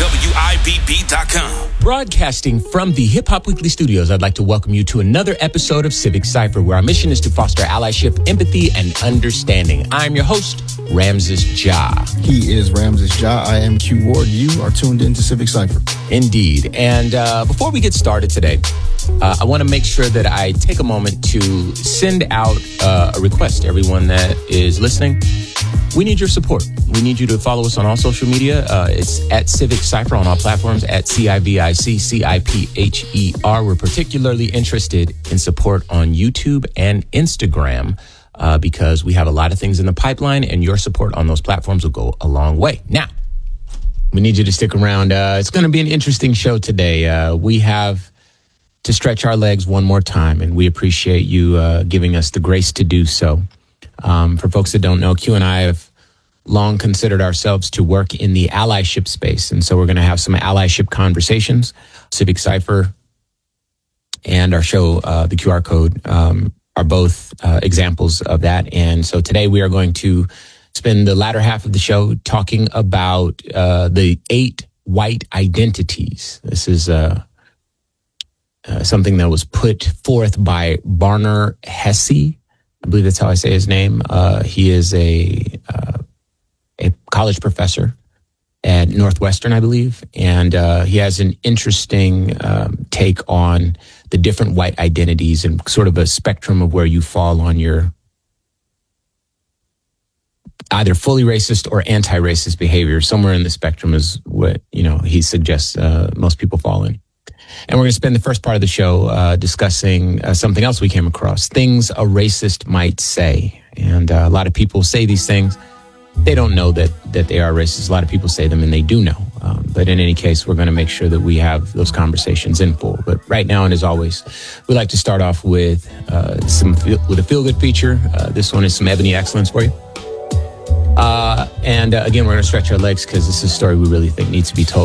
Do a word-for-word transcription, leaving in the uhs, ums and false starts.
W I B B dot com. Broadcasting from the Hip Hop Weekly studios, I'd like to welcome you to another episode of Civic Cypher, where our mission is to foster allyship, empathy, and understanding. I'm your host, Ramses Ja. He is Ramses Ja. I am Q Ward. You are tuned into Civic Cypher. Indeed. And uh, before we get started today, uh, I want to make sure that I take a moment to send out uh, a request to everyone that is listening. We need your support. We need you to follow us on all social media. Uh, it's at Civic Cypher on all platforms, at C I V I C C I P H E R. We're particularly interested in support on YouTube and Instagram uh, because we have a lot of things in the pipeline, and your support on those platforms will go a long way. Now, we need you to stick around. Uh, it's going to be an interesting show today. Uh, we have to stretch our legs one more time, and we appreciate you uh, giving us the grace to do so. Um, for folks that don't know, Q and I have long considered ourselves to work in the allyship space. And so we're going to have some allyship conversations. Civic Cypher and our show, uh, the Q R Code, um, are both uh, examples of that. And so today we are going to spend the latter half of the show talking about uh, the eight white identities. This is uh, uh, something that was put forth by Barner Hesse. I believe that's how I say his name. Uh, he is a uh, a college professor at Northwestern, I believe, and uh, he has an interesting um, take on the different white identities and sort of a spectrum of where you fall on your either fully racist or anti-racist behavior. Somewhere in the spectrum is what, you know, he suggests uh, most people fall in. And we're going to spend the first part of the show uh, discussing uh, something else we came across, things a racist might say. And uh, a lot of people say these things. They don't know that that they are racist. A lot of people say them, and they do know. Um, but in any case, we're going to make sure that we have those conversations in full. But right now, and as always, we like to start off with uh, some with a feel-good feature. Uh, this one is some Ebony Excellence for you. Uh, and uh, again, we're going to stretch our legs because this is a story we really think needs to be told.